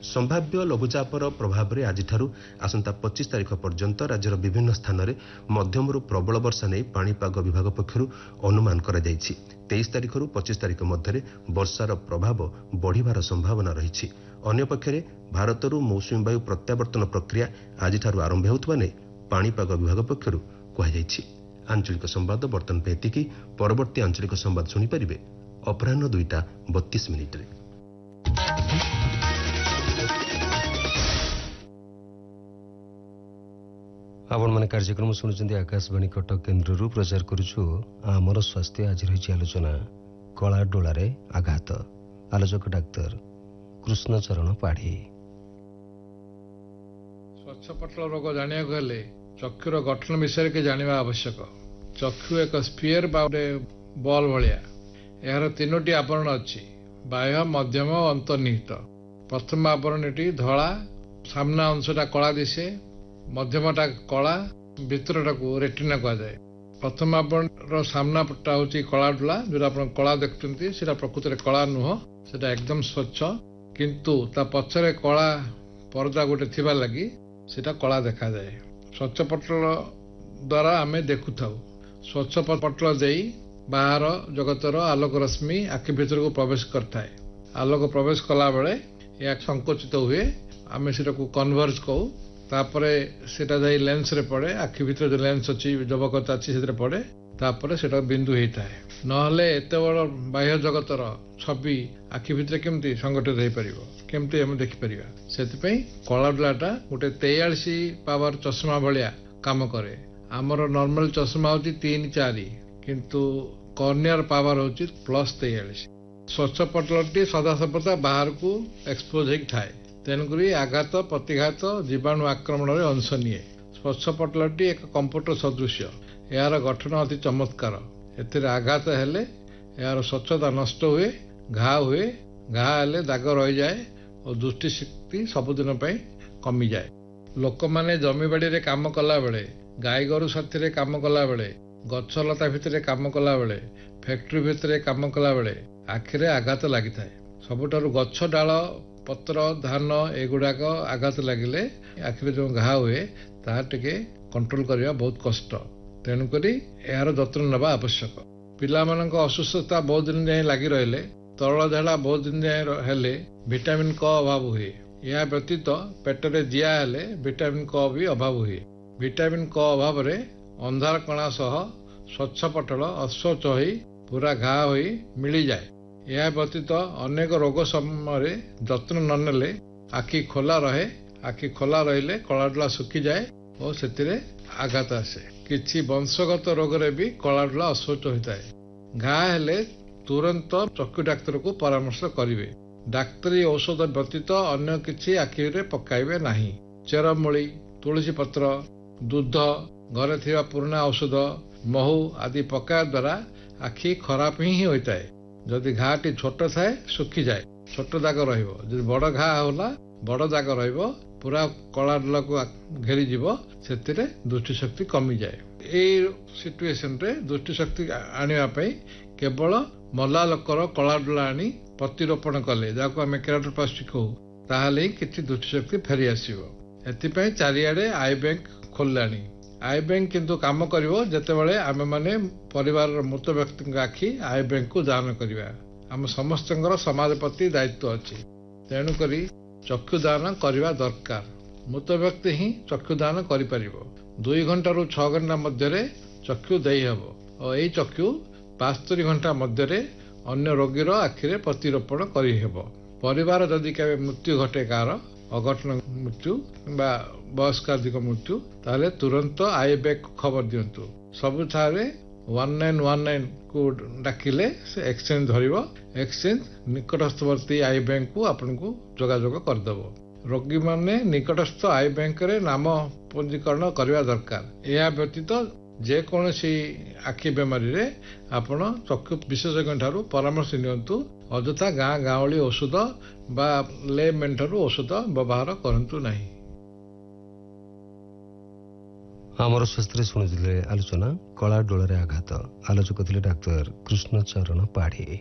संभाव्य लघुचापर प्रभाव में आज आसंता 25 तारिख पर्यंत राज्यर विभिन्न स्थान में मध्यमरू प्रबल वर्षा नहीं पाणीपाग विभाग पक्षर अनुमान कर 23 तारिख 25 तारिख मध्य वर्षार प्रभाव बढ़िबार संभावना रही। अन्यपक्षे भारतरू मौसुमी वायु प्रत्यावर्तन प्रक्रिया आज आरंभ होता नहीं पाणीपाग विभाग पक्षर कहुଯାଇଛି। आंचलिक संवाद बर्तन पे एतिकी। परवर्ती आंचलिक संवाद शुणिपारे अपराह्न 2:32। आपण मैंने कार्यक्रम शुणुंट आकाशवाणी कटक केन्द्र प्रचार करुचु आमर स्वास्थ्य। आज रही आलोचना कला डोलार आघात। आलोचक डाक्तर कृष्णचरण पाढ़ी। स्वच्छपटल रोग जाना गले चक्षुर गठन विषय के जाना आवश्यक। चक्षु एक स्फीयर बॉल भाया यार 3टी आवरण अच्छी बाह्य मध्यम और अंतर्निहित। प्रथम आवरणटी धला सामना अंशटा कला दिशे मध्यमटा कला भितरटा को रेटिना कहुए। प्रथम आवरण सामनाटा हूँ कला डोला जो आप कला देखते से प्रकृत में कला नुह से एकदम स्वच्छ किंतु ता पछरे कला पर्दा गोटे थिबा लगी सेटा कला देखा जाए। स्वच्छ पटल द्वारा आम देखु था स्वच्छ पटल दे बाहर जगतर आलोक रश्मि आखि भीतर को प्रवेश करता है। आलोक प्रवेश कला बेले यह संकुचित हुए आम से कन्वर्ज कहू तापरे सेटा जाई लेंस रे पड़े आखि भीतर जो लेंस अच्छी जबकता अच्छी से पड़े तापरे सेटा बिंदु होता है। नहले एत बड़ बाह्य जगतर छवि आखि भीतर केमती संगठित हो पार केमती आम देखिपर से कला डोलाटा गोटे 43 पावर चश्मा भाया काम करे। आमर नॉर्मल चश्मा हूँ 3-4 किंतु कॉर्नियर पावर हूँ +43। स्वच्छ पटलटी सदासर्वदा बाहर को एक्सपोज होता तेणुक आघात प्रतिघात जीवाणु आक्रमण अंश निए। स्वच्छ पटलटी एक कंप्यूटर सदृश यार गठन अति चमत्कार। एथिरे आघात हेले यार स्वच्छता नष्ट हुए घा हुए घा हेले दाग रही जाए और दृष्टिशक्ति सबुदिन कमी जाए। लोक माने जमी बाड़ी रे काम कला बेले गाई गोरु साथी काम कला बेले गछ लता भितर काम कला बेले फैक्ट्री भितर काम कला बेले आखिरे आघात लगी था। सबुठारु गछ डाल पत्र धान एगुड़ाक आघात लगिले आखिरे जो घा हुए ता टिके कंट्रोल करने बहुत कष्ट। तेणुक यार जत्न नवा आवश्यक। पिला मानक असुस्थता बहुत दिन जाए लगी रहिले तरल झाड़ा बहुत दिन जाए हेले विटामिन क अभाव हुए। यह व्यतीत पेटरे जिया हेले विटामिन क भी अभाव हुए। विटामिन क अभाव रे अंधार कणा सह स्वच्छ पटल अस्वच्छ हो पूरा घा हो मिली जाए। यह व्यतीत अनेक रोग समय जत्न ननेले आखि खोला रहे। आखि खोला रहिले कला डोला सुखी जाए और से आघात आसे। किछि वंशगत रोग रे भी कला डोला अस्वच्छ होता है। घा हेले तुरंत चक्षु डाक्तर को परामर्श करिवे। डाक्तरी औषध व्यतीत अन्य किछि आखि रे पकाइबे नाही। चेरमूली तुलसी पत्र दूध घरे थिबा पुराना औषध महू आदि पकाया द्वारा आखि खराब ही होता है। जदि घाटी छोट थाए सुखी जाए छोट दाग रहिबो। जदि बड़ घा होला बड़ दाग रहिबो पूरा कला डोला को घेरी जीव सेतिरे दृष्टिशक्ति कमी जाए। ए सिचुएशन रे दृष्टिशक्ति आनिबा पई केवल मल्ला लोकर कला डोला आनी प्रतिरोपण कले जाको आमे केराटोप्लास्टी कहू ताहाले किछि दृष्टिशक्ति फेरी आसीबो। एथिपई चारियाडे आई बैंक खोललानी। आई बैंक किंतु काम करिवो जेतेबेले आमे माने परिवार मृत व्यक्ति आखि आई बैंक को दान करिवा। आम समस्तंकर समाज प्रति दायित्व अछि। तेणु करी चक्षु दान करवा दरकार। मृत व्यक्ति ही चक्षु दान करि परिबो। 2 घंटा रु 6 घंटा मध्य चक्षु देई हबो और एई चक्षु 72 घंटा मध्य अन्य रोगीर आखिरे प्रतिरोपण करि हेबो। परिवार जदि केबे मृत्यु घटे कार अघटन मृत्यु बा वयस्काधिक मृत्यु ताले तुरंत आई बैंक खबर दियंतु। सबु थारे 1919 को डाकिले से एक्सचेंज धरिबो। एक्सचेंज निकटस्थवर्ती आई बैंक को आपन को जोगाजोग करदेबो। रोगी माने निकटस्थ आई बैंक रे नाम पंजीकरण करवा दरकार। यह व्यतीत जेकोसी आखि बेमारी रे आपण चक्षु विशेषज्ञ ठारू परामर्श नियंतु। अଯଥା गाँ गाँवली औषध बा ले मेंटरू औषध व्यवहार करंतु नहीं। आमर स्वास्थ्य शुणुले आलोचना कला डोलार आघात। आलोचक थे डाक्तर कृष्णचरण पाढ़ी।